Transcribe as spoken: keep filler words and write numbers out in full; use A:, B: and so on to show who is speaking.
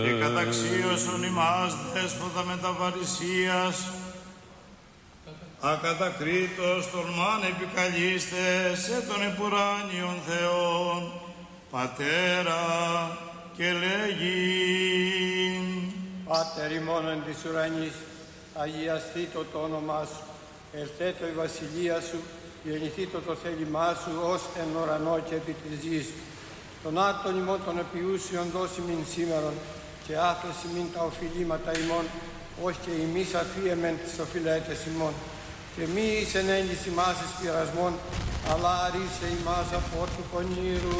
A: Και καταξίωσον ημάς δέσποτα μεταβαρισίας, ακατακρίτως τολμάν επικαλείστε σε τον επουράνιον Θεόν, Πατέρα και λέγειν.
B: Πάτερ ημών εν της ουρανής, αγιαστήτω το όνομά σου, ερθέτω η βασιλεία σου, γεννηθήτω το θέλημά σου, ως εν ουρανό και επί της γης. Τον άρτον ημών των επιούσιων δώσει μην σήμερον, και άφεση μην τα οφειλήματα ημών, ως και ημείς αφίεμεν τις οφειλέτες ημών. Και μη εις εν έγγυς ημάς εις πειρασμόν, αλλά αρίσε ημάς από του πονήρου.